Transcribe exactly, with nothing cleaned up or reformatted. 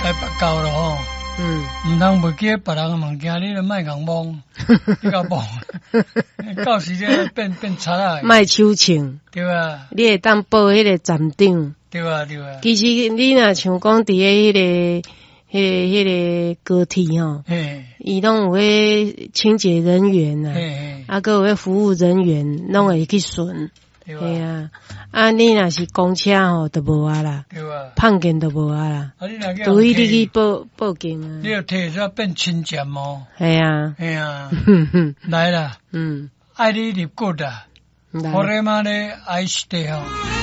该拔高了吼。 嗯， 唔通袂记别人的物件，你就莫共摸，你甲摸，到时就变变贼啊！ 莫手枪， 对啊， 你会当报迄个站长。 对啊，对啊。 其实你若像讲伫迄个、迄个、迄个高铁吼，伊拢有迄清洁人员啊，啊，佮有迄服务人员，拢会去巡。对啊，啊，你若是公车吼，就无啊啦，碰见就无啊啦，除非你去报报警啊。 你要摕煞变亲戚哦。 系啊， 系啊，来啦，嗯，爱你入骨啦，好嘞嘛嘞，爱死的吼。